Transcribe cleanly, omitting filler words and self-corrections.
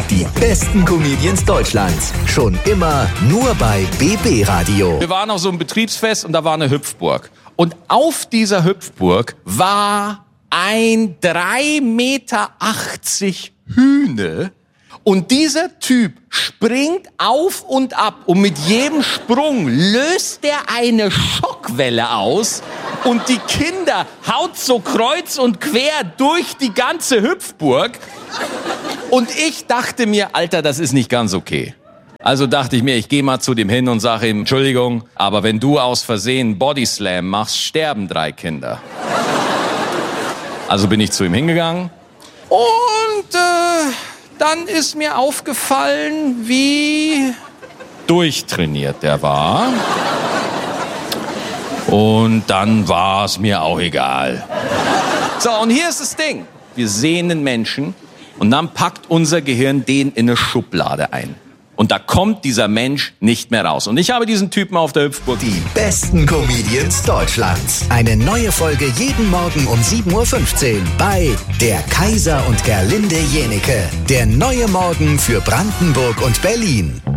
Die besten Comedians Deutschlands. Schon immer nur bei BB Radio. Wir waren auf so einem Betriebsfest und da war eine Hüpfburg. Und auf dieser Hüpfburg war ein 3,80 Meter Hühne. Und dieser Typ springt auf und ab und mit jedem Sprung löst er eine Schockwelle aus und die Kinder haut so kreuz und quer durch die ganze Hüpfburg. Und ich dachte mir, Alter, das ist nicht ganz okay. Also dachte ich mir, ich gehe mal zu dem hin und sage ihm, Entschuldigung, aber wenn du aus Versehen Bodyslam machst, sterben 3 Kinder. Also bin ich zu ihm hingegangen und dann ist mir aufgefallen, wie durchtrainiert der war. Und dann war es mir auch egal. So, und hier ist das Ding. Wir sehen einen Menschen und dann packt unser Gehirn den in eine Schublade ein. Und da kommt dieser Mensch nicht mehr raus. Und ich habe diesen Typen auf der Hüpfburg. Die besten Comedians Deutschlands. Eine neue Folge jeden Morgen um 7.15 Uhr bei Der Kaiser und Gerlinde Jenecke. Der neue Morgen für Brandenburg und Berlin.